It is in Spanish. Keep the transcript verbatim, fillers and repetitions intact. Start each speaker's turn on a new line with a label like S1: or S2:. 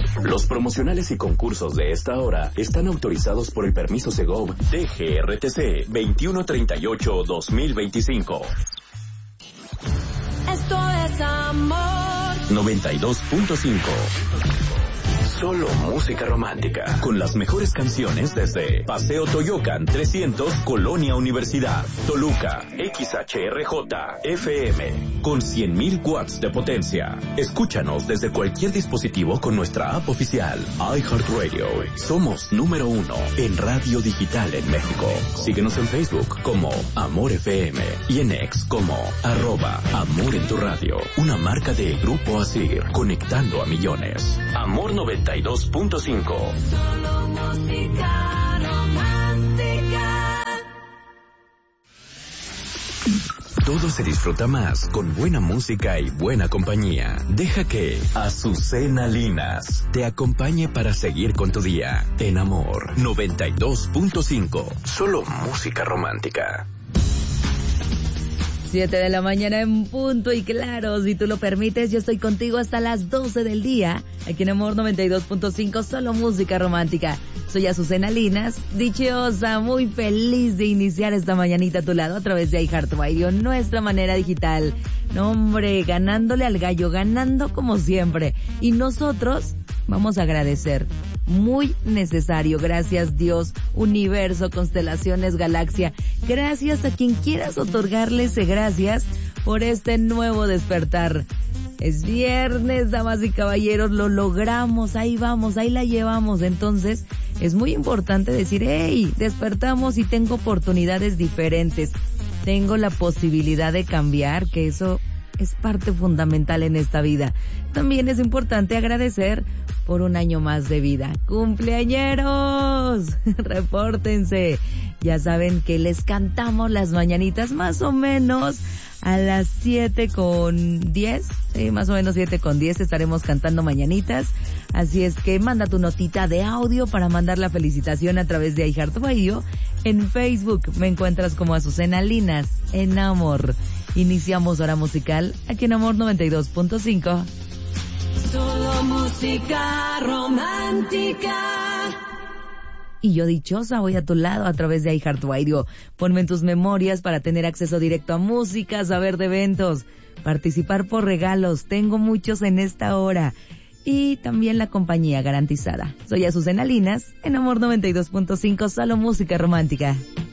S1: Los promocionales y concursos de esta hora están autorizados por el permiso Segov D G R T C veintiuno treinta y ocho guión dos mil veinticinco.
S2: Esto es amor.
S1: noventa y dos punto cinco. Solo música romántica, con las mejores canciones desde Paseo Toyocan trescientos, Colonia Universidad, Toluca, X H R J, F M, con cien mil watts de potencia. Escúchanos desde cualquier dispositivo con nuestra app oficial, iHeartRadio. Somos número uno en radio digital en México. Síguenos en Facebook como Amor F M y en X como arroba Amor en tu Radio. Una marca de Grupo Asir, conectando a millones. Amor noventa y dos punto cinco.
S2: Solo música romántica.
S1: Todo se disfruta más con buena música y buena compañía. Deja que Azucena Linas te acompañe para seguir con tu día. En Amor noventa y dos punto cinco. Solo música romántica.
S3: Siete de la mañana en punto y claro, si tú lo permites, yo estoy contigo hasta las doce del día, aquí en Amor noventa y dos punto cinco, solo música romántica. Soy Azucena Linas, dichosa, muy feliz de iniciar esta mañanita a tu lado a través de iHeartRadio, nuestra manera digital. No, hombre, ganándole al gallo, ganando como siempre. Y nosotros vamos a agradecer. Muy necesario. Gracias Dios, universo, constelaciones, galaxia. Gracias a quien quieras otorgarle ese gracias por este nuevo despertar. Es viernes, damas y caballeros, lo logramos, ahí vamos, ahí la llevamos. Entonces, es muy importante decir, hey, despertamos y tengo oportunidades diferentes. Tengo la posibilidad de cambiar, que eso es parte fundamental en esta vida. También es importante agradecer por un año más de vida. ¡Cumpleañeros! Repórtense. Ya saben que les cantamos las mañanitas más o menos a las siete con diez. Sí, más o menos siete con diez estaremos cantando mañanitas. Así es que manda tu notita de audio para mandar la felicitación a través de iHeartRadio. En Facebook me encuentras como Azucena Linas, en Amor. Iniciamos hora musical aquí en Amor noventa y dos punto cinco.
S2: Solo música romántica.
S3: Y yo dichosa voy a tu lado a través de iHeartRadio. Ponme en tus memorias para tener acceso directo a música, saber de eventos, participar por regalos. Tengo muchos en esta hora. Y también la compañía garantizada. Soy Azucena Linas en Amor noventa y dos punto cinco, solo música romántica.